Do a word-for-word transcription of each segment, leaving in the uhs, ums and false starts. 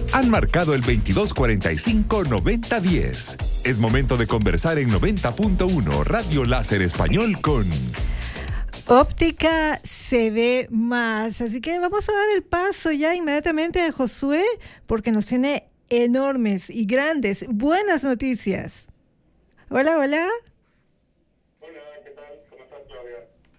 Han marcado el veintidós cuarenta y cinco noventa diez. Es momento de conversar en noventa punto uno Radio Láser Español con Óptica se ve más. Así que vamos a dar el paso ya inmediatamente a Josué, porque nos tiene enormes y grandes, buenas noticias. Hola, hola. Hola, ¿qué tal? ¿Cómo estás, Claudia?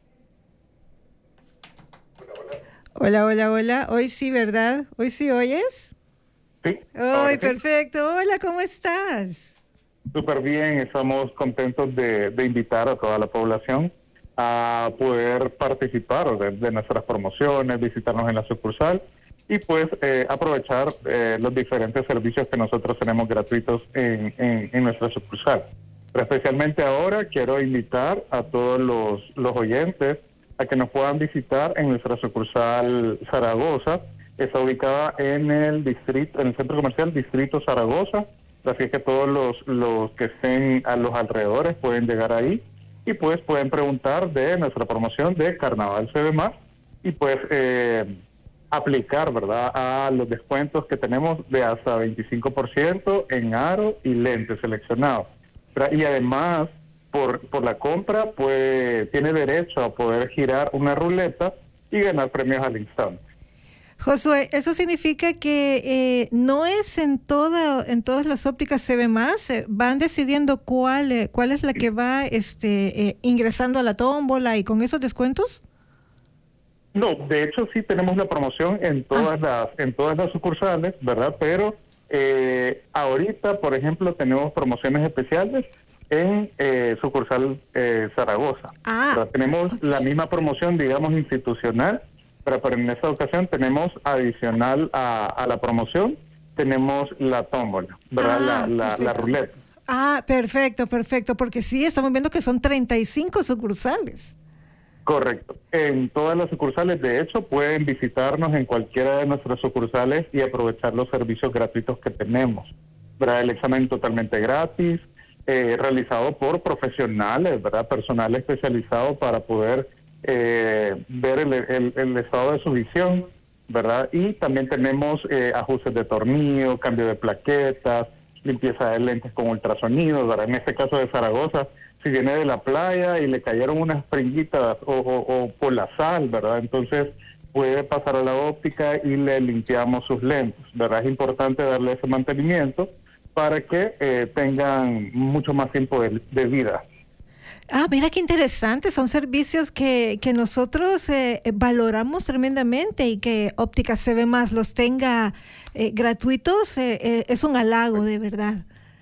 Hola, hola. Hola, hola, hola. Hoy sí, ¿verdad? ¿Hoy sí oyes? Sí. Ay, sí. Perfecto. Hola, ¿cómo estás? Súper bien, estamos contentos de, de invitar a toda la población a poder participar de, de nuestras promociones, visitarnos en la sucursal y pues eh, aprovechar eh, los diferentes servicios que nosotros tenemos gratuitos en, en, en nuestra sucursal. Pero especialmente ahora quiero invitar a todos los, los oyentes a que nos puedan visitar en nuestra sucursal Zaragoza. Está ubicada en el distrito, en el centro comercial Distrito Zaragoza, así que todos los, los que estén a los alrededores pueden llegar ahí y pues pueden preguntar de nuestra promoción de Carnaval se ve más y pues eh, aplicar, ¿verdad?, a los descuentos que tenemos de hasta veinticinco por ciento en aro y lentes seleccionados. Y además, por, por la compra, pues tiene derecho a poder girar una ruleta y ganar premios al instante. Josué, ¿eso significa que eh, no es en toda, en todas las ópticas se ve más? Eh, ¿Van decidiendo cuál, eh, cuál es la que va este, eh, ingresando a la tómbola y con esos descuentos? No, de hecho sí tenemos la promoción en todas ah. las en todas las sucursales, ¿verdad? Pero eh, ahorita, por ejemplo, tenemos promociones especiales en eh, sucursal eh, Zaragoza. Ah, ¿verdad? Tenemos okay. la misma promoción, digamos, institucional, pero, pero en esta ocasión tenemos adicional a, a la promoción, tenemos la tómbola, ¿verdad? Ah, la, la, la ruleta. Ah, perfecto, perfecto, porque sí, estamos viendo que son treinta y cinco sucursales. Correcto. En todas las sucursales, de hecho, pueden visitarnos en cualquiera de nuestras sucursales y aprovechar los servicios gratuitos que tenemos. ¿Verdad? El examen totalmente gratis, eh, realizado por profesionales, ¿verdad? Personal especializado para poder eh, ver el, el, el estado de su visión, ¿verdad? Y también tenemos eh, ajustes de tornillo, cambio de plaquetas, limpieza de lentes con ultrasonido, ¿verdad? En este caso de Zaragoza, si viene de la playa y le cayeron unas pringuitas o, o, o por la sal, ¿verdad? Entonces puede pasar a la óptica y le limpiamos sus lentes, ¿verdad? Es importante darle ese mantenimiento para que eh, tengan mucho más tiempo de, de vida. Ah, mira qué interesante, son servicios que, que nosotros eh, valoramos tremendamente y que Óptica se ve más los tenga eh, gratuitos, eh, eh, es un halago de verdad.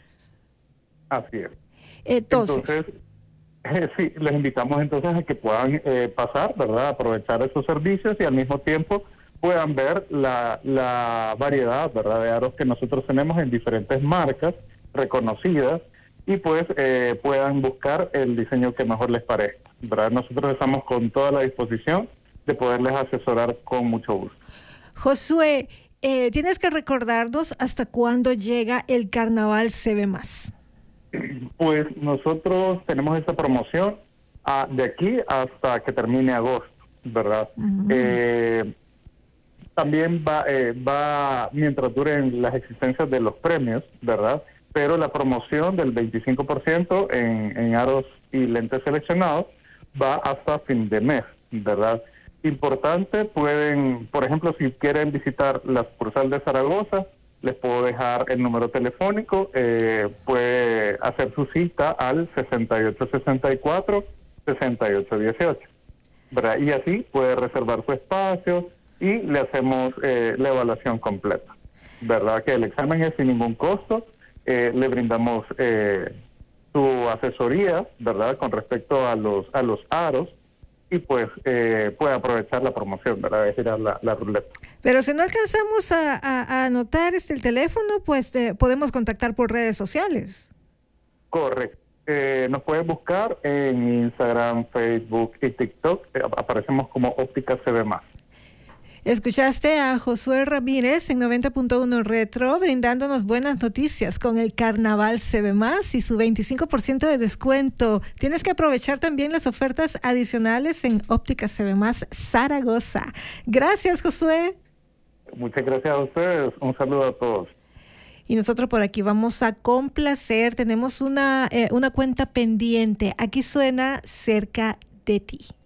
Así es. Entonces, entonces eh, sí, les invitamos entonces a que puedan eh, pasar, ¿verdad? Aprovechar esos servicios y al mismo tiempo puedan ver la, la variedad, ¿verdad?, de aros que nosotros tenemos en diferentes marcas reconocidas y pues eh, puedan buscar el diseño que mejor les parezca, ¿verdad? Nosotros estamos con toda la disposición de poderles asesorar con mucho gusto. Josué, eh, tienes que recordarnos hasta cuándo llega el Carnaval se ve más. Pues nosotros tenemos esta promoción ah, de aquí hasta que termine agosto, ¿verdad? Uh-huh. Eh, también va, eh, va mientras duren las existencias de los premios, ¿verdad? Pero la promoción del veinticinco por ciento en, en aros y lentes seleccionados va hasta fin de mes, ¿verdad? Importante, pueden, por ejemplo, si quieren visitar la sucursal de Zaragoza, les puedo dejar el número telefónico, eh, puede hacer su cita al sesenta y ocho sesenta y cuatro, sesenta y ocho dieciocho, ¿verdad? Y así puede reservar su espacio y le hacemos eh, la evaluación completa, ¿verdad? Que el examen es sin ningún costo, eh, le brindamos eh, su asesoría, ¿verdad?, con respecto a los a los aros y pues eh, puede aprovechar la promoción, ¿verdad?, de girar la, la ruleta. Pero si no alcanzamos a, a, a anotar este, el teléfono, pues eh, podemos contactar por redes sociales. Correcto. Eh, nos pueden buscar en Instagram, Facebook y TikTok. Eh, aparecemos como Óptica se ve más. Escuchaste a Josué Ramírez en noventa punto uno Retro brindándonos buenas noticias con el Carnaval se ve más y su veinticinco por ciento de descuento. Tienes que aprovechar también las ofertas adicionales en Óptica se ve más Zaragoza. Gracias, Josué. Muchas gracias a ustedes. Un saludo a todos. Y nosotros por aquí vamos a complacer. Tenemos una, eh, una cuenta pendiente. Aquí suena Cerca de Ti.